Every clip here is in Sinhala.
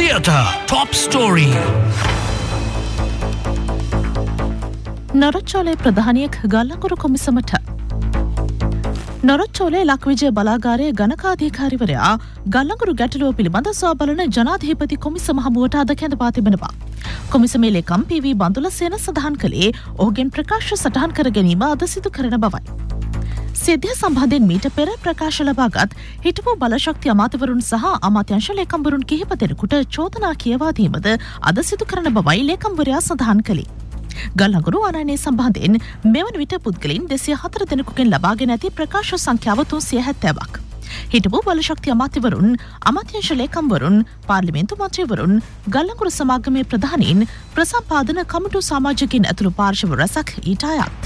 Theatre Top Story. Norochcholai ප්‍රධානියෙක් ගල්ලංගුරු කොමිසමට Norochcholai ලක්විජය බලාගාරයේ ගණකාධිකාරිවරයා ගල්ලංගුරු ගැටලුව පිළිබඳ සොයාබලන ජනාධිපති කොමිසම හමුවට අද කැඳවා තිබෙනවා. කොමිසමේ ලේකම් පී.වී. බඳුලසේන සඳහන් කළේ ඔහුගෙන් ප්‍රකාශ සටහන් කර ගැනීම අද සිදු කරන බවයි. සිද්ධිය සම්බන්ධයෙන් මීට පෙර ප්‍රකාශ ලබාගත් හිටපු බලශක්ති අමාත්‍යවරුන් සහ අමාත්‍යංශ ලේකම්වරුන් කිහිප දෙනෙකුට චෝදනා කියවා දීමද අද සිදු කරන බවයි ලේකම්වරයා සඳහන් කළේ. ගල්ලංගුරු අනයනය සම්බන්ධයෙන් මෙවන විට පුද්ගලින් 204 දෙනෙකුගෙන් ලබාගෙන ඇති ප්‍රකාශ සංඛ්‍යාව 370ක්. හිටපු බලශක්ති අමාත්‍යවරුන්, අමාත්‍යංශ ලේකම්වරුන්, පාර්ලිමේන්තු මන්ත්‍රීවරුන්, ගල්ලංගුරු සමාගමේ ප්‍රධානීන්, ප්‍රසම්පාදන කමිටු සමාජිකින් ඇතුළු පාර්ශව රැසක් ඊට අයත්.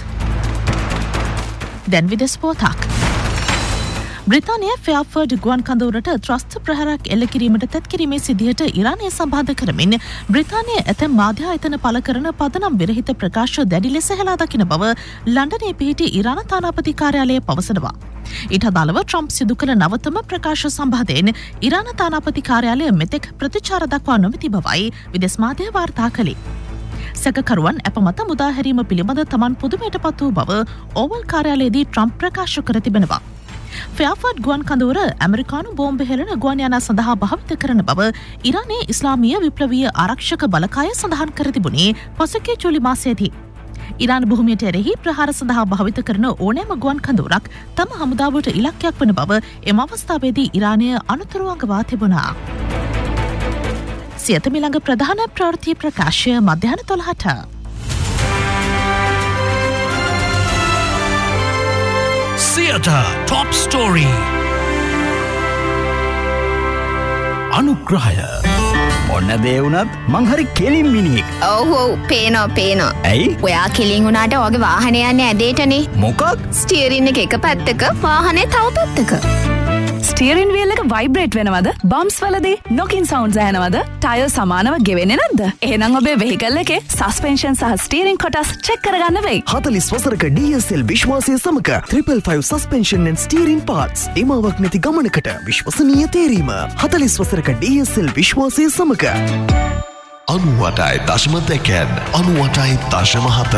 දැන් විදෙස් පුවතක්. බ්‍රිතාන්‍ය ෆෙයාර්ෆර්ඩ් ගුවන් කඳවුරට ත්‍රස්ත ප්‍රහාරයක් එල්ල කිරීමට තැත් කිරීමේ සිද්ධියට ඉරානය සම්බන්ධ කරමින් බ්‍රිතාන්‍ය ඇතැම් මාධ්‍ය ආයතන පළ කරන පදනම් විරහිත ප්‍රකාශ දැඩි ලෙස හෙලා දකින බව ලන්ඩනයේ පිහිටි ඉරාන තානාපති කාර්යාලය පවසනවා. ඊට අදාළව ට්‍රම්ප් සිදු කළ නවතම ප්‍රකාශ සම්බන්ධයෙන් ඉරාන තානාපති කාර්යාලය මෙතෙක් ප්‍රතිචාර දක්වා නොමැති බවයි විදෙස් මාධ්‍ය වාර්තා කළේ. සැකකරුවන් අප මත මුදා හැරීම පිළිබඳ තමන් පුදුමයට පත් වූ බව ඕවල් කාර්යාලයේදී ට්‍රම්ප් ප්‍රකාශ කර තිබෙනවා. ෆෙයාර්ෆර්ඩ් ගුවන් කඳවුර ඇමරිකානු බෝම්බ හෙළන ගුවන් යානා සඳහා භාවිත කරන බව ඉරානයේ ඉස්ලාමීය විප්ලවීය ආරක්ෂක බලකාය සඳහන් කර තිබුණේ පසුගිය ජූලි මාසයේදී. ඉරාන භූමියට එරෙහි ප්‍රහාර සඳහා භාවිත කරන ඕනෑම ගුවන් කඳවුරක් තම හමුදාවට ඉලක්කයක් වන බව එම අවස්ථාවේදී ඉරානය අනුතුරු අඟවා තිබුණා. සියත මිළඟ ප්‍රධාන ප්‍රවෘත්ති ප්‍රකාශය මධ්‍යහන 12ට. Theatre Top Story. අනුග්‍රහය. ඔන්න දේ වුණත් මං හරි කෙලින් මිනිහෙක්. ඔව් පේනවා. ඇයි? ඔයා කෙලින් වුණාට ඔයාගේ වාහනේ යන්නේ ඇදේටනේ. මොකක්? ස්ටියරින් එක පැත්තක වාහනේ තව පැත්තක. ස්ටියරින් වීල් එක වයිබ්‍රේට් වෙනවද? බම්ප්ස් වලදී නොකින් සවුන්ඩ්ස් ඇහෙනවද? ටයර් සමානව ගෙවෙන්නේ නැද්ද? එහෙනම් ඔබේ වෙහිකල් එකේ සස්පෙන්ෂන් සහ ස්ටියරින් කොටස් චෙක් කරගන්න වෙයි. 40 වසරක DSL විශ්වාසය සමග 555 suspension and steering parts එමාවක් නැති ගමනකට විශ්වසනීය තේරීම. 40 වසරක DSL විශ්වාසය සමග 98.2 98.4